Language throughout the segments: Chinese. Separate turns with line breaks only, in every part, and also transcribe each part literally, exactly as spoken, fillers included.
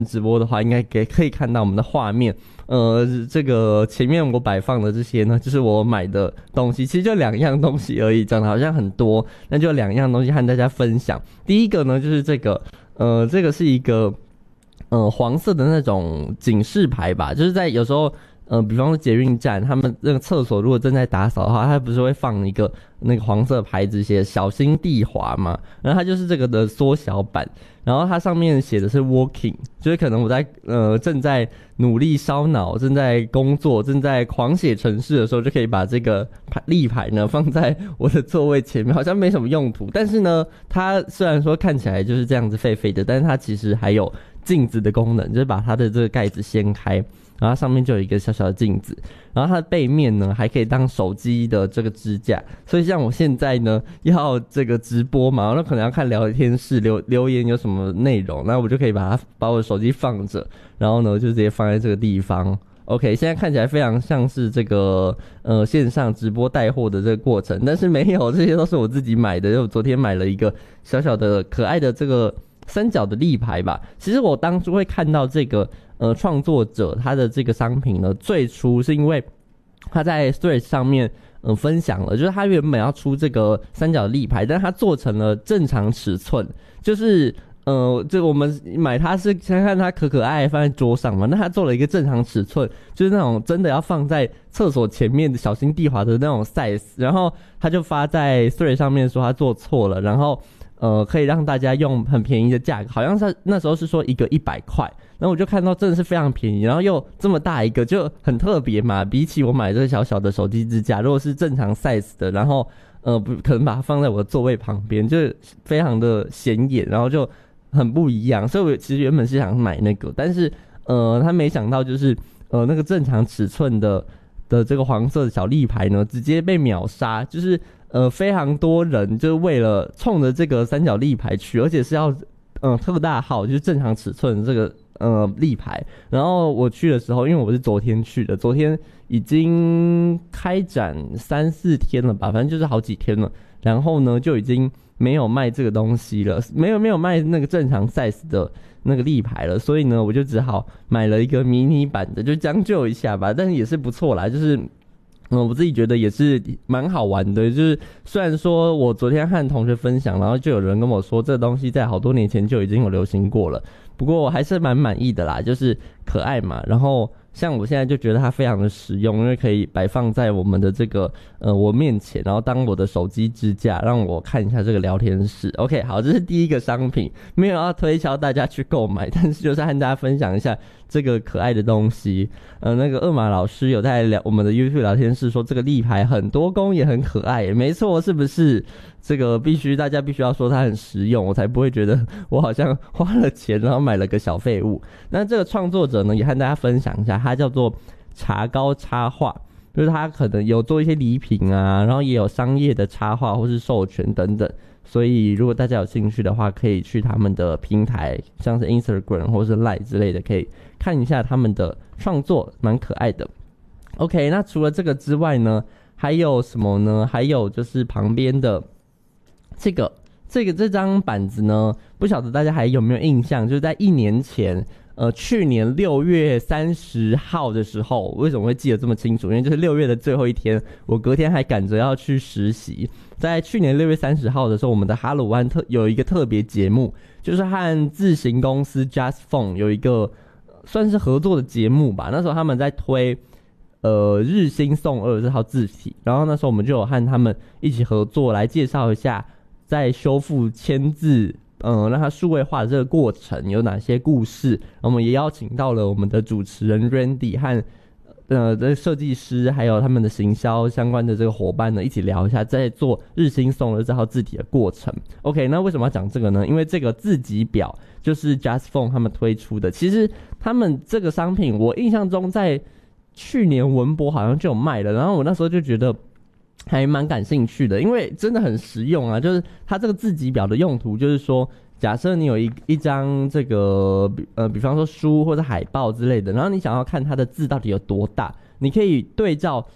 直播的话，应该给可以看到我们的画面。呃，这个前面我摆放的这些呢，就是我买的东西，其实就两样东西而已，讲的好像很多，那就两样东西和大家分享。第一个呢，就是这个，呃，这个是一个呃黄色的那种警示牌吧，就是在有时候。呃，比方说捷运站，他们那个厕所如果正在打扫的话，它不是会放一个那个黄色牌子写小心地滑嘛？然后它就是这个的缩小版，然后它上面写的是 working， 就是可能我在呃正在努力烧脑、正在工作、正在狂写程式的时候，就可以把这个牌立牌呢放在我的座位前面，好像没什么用途，但是呢，它虽然说看起来就是这样子废废的，但是它其实还有镜子的功能，就是把它的这个盖子掀开。然后上面就有一个小小的镜子，然后它的背面呢还可以当手机的这个支架，所以像我现在呢要这个直播嘛，那可能要看聊天室留留言有什么内容，那我就可以把它把我的手机放着，然后呢就直接放在这个地方。OK， 现在看起来非常像是这个呃线上直播带货的这个过程，但是没有，这些都是我自己买的，就我昨天买了一个小小的可爱的这个三角的立牌吧。其实我当初会看到这个。呃，创作者他的这个商品呢，最初是因为他在 Threads 上面呃分享了，就是他原本要出这个三角立牌，但他做成了正常尺寸，就是呃，就我们买它是先看它可可爱放在桌上嘛，那他做了一个正常尺寸，就是那种真的要放在厕所前面的小心地滑的那种 size， 然后他就发在 Threads 上面说他做错了，然后呃可以让大家用很便宜的价格，好像是那时候是说一个一百块。然后我就看到真的是非常便宜，然后又这么大一个，就很特别嘛。比起我买这个小小的手机支架，如果是正常 size 的，然后呃不可能把它放在我的座位旁边，就是非常的显眼，然后就很不一样。所以我其实原本是想买那个，但是呃他没想到就是呃那个正常尺寸的的这个黄色的小立牌呢，直接被秒杀，就是呃非常多人就是为了冲着这个三角立牌去，而且是要嗯、呃、特大号，就是正常尺寸的这个。呃，立牌。然后我去的时候，因为我是昨天去的，昨天已经开展三四天了吧，反正就是好几天了。然后呢，就已经没有卖这个东西了，没有没有卖那个正常 size 的那个立牌了。所以呢，我就只好买了一个迷你版的，就将就一下吧。但是也是不错啦，就是。嗯，我自己觉得也是蛮好玩的，就是虽然说我昨天和同学分享，然后就有人跟我说这东西在好多年前就已经有流行过了，不过我还是蛮满意的啦，就是可爱嘛，然后像我现在就觉得它非常的实用，因为可以摆放在我们的这个呃我面前，然后当我的手机支架，让我看一下这个聊天室。OK， 好，这是第一个商品，没有要推销大家去购买，但是就是和大家分享一下这个可爱的东西。呃，那个二马老师有在聊我们的 YouTube 聊天室说这个立牌很多功也很可爱，没错，是不是？这个必须大家必须要说它很实用，我才不会觉得我好像花了钱然后买了个小废物。那这个创作者呢，也和大家分享一下，他叫做茶糕插画，就是他可能有做一些礼品啊，然后也有商业的插画或是授权等等。所以如果大家有兴趣的话，可以去他们的平台，像是 Instagram 或是 Line 之类的，可以看一下他们的创作，蛮可爱的。OK， 那除了这个之外呢，还有什么呢？还有就是旁边的这个这个这张板子呢，不晓得大家还有没有印象？就是在一年前，呃，去年六月三十号的时候，为什么会记得这么清楚？因为就是六月的最后一天，我隔天还赶着要去实习。在去年六月三十号的时候，我们的哈鲁湾特有一个特别节目，就是和自行公司 Just Phone 有一个算是合作的节目吧。那时候他们在推呃日兴送二这套字体，然后那时候我们就有和他们一起合作来介绍一下在修复签字嗯，让它数位化的这个过程有哪些故事。我们也邀请到了我们的主持人 Randy 和呃的设计师，还有他们的行销相关的这个伙伴呢，一起聊一下在做日兴送的这套字体的过程。OK， 那为什么要讲这个呢？因为这个字级表就是 Just Phone 他们推出的。其实他们这个商品，我印象中在去年文博好像就有卖了，然后我那时候就觉得还蛮感兴趣的，因为真的很实用啊。就是它这个字级表的用途，就是说，假设你有一一张这个呃，比方说书或者海报之类的，然后你想要看它的字到底有多大，你可以对照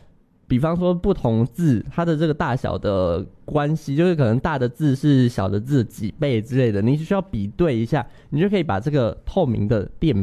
比方说不同字它的这个大小的关系，就是可能大的字是小的字几倍之类的，你需要比对一下，你就可以把这个透明的垫